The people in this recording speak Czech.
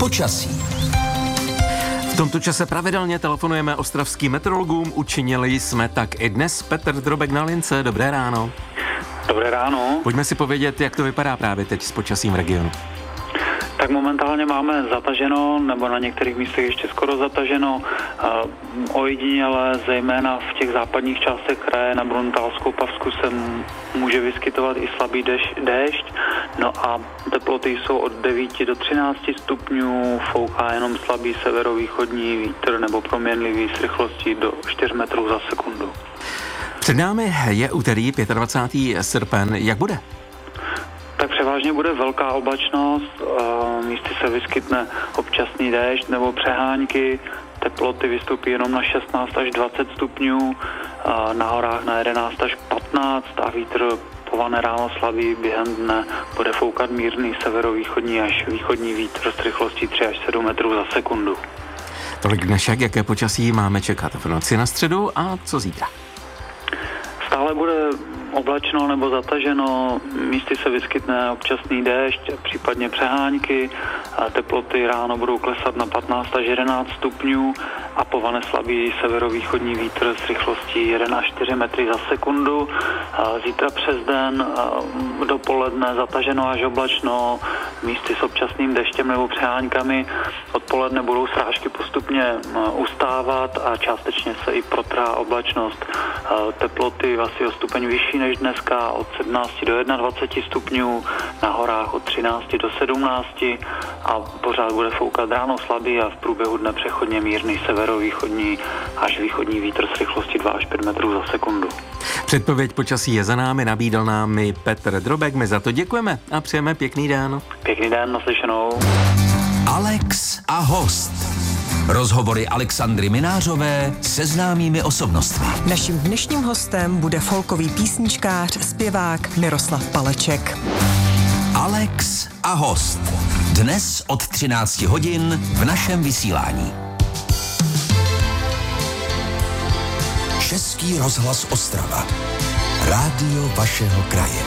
Počasí. V tomto čase pravidelně telefonujeme ostravským meteorologům, učinili jsme tak i dnes. Petr Drobek na lince, dobré ráno. Dobré ráno. Pojďme si povědět, jak to vypadá právě teď s počasím v regionu. Tak momentálně máme zataženo, nebo na některých místech ještě skoro zataženo. Ojediněle, zejména v těch západních částech kraje na Bruntálsku, Pavsku se může vyskytovat i slabý déšť. No a teploty jsou od 9 do 13 stupňů, fouká jenom slabý severovýchodní vítr nebo proměnlivý s rychlostí do 4 metrů za sekundu. Před námi je úterý 25. srpen. Jak bude? Tak převážně bude velká oblačnost, místy se vyskytne občasný déšť nebo přehánky, teploty vystoupí jenom na 16 až 20 stupňů, na horách na 11 až 15 a vítr pované ráno slabý, během dne bude foukat mírný severovýchodní až východní vítr s rychlostí 3 až 7 metrů za sekundu. Tolik dnešek, jaké počasí máme čekat v noci na středu a co zítra? Stále bude oblačno nebo zataženo, místy se vyskytne občasný déšť, případně přehánky, teploty ráno budou klesat na 15 až 11 stupňů a povane slabý severovýchodní vítr s rychlostí 1 až 4 metry za sekundu. Zítra přes den dopoledne zataženo až oblačno, místy s občasným deštěm nebo přeháňkami. Odpoledne budou srážky postupně ustávat a částečně se i protrhá oblačnost. Teploty asi o stupeň vyšší než dneska, od 17 do 21 stupňů, na horách od 13 do 17 a pořád bude foukat ráno slabý a v průběhu dne přechodně mírný severovýchodní až východní vítr s rychlostí 2 až 5 metrů za sekundu. Předpověď počasí je za námi, nabídl nám i Petr Drobek, my za to děkujeme a přejeme pěkný den. Pěkný den, naslyšenou. Alex a host. Rozhovory Alexandry Minářové se známými osobnostmi. Naším dnešním hostem bude folkový písničkář, zpěvák Miroslav Paleček. Alex a host. Dnes od 13 hodin v našem vysílání. Český rozhlas Ostrava. Rádio vašeho kraje.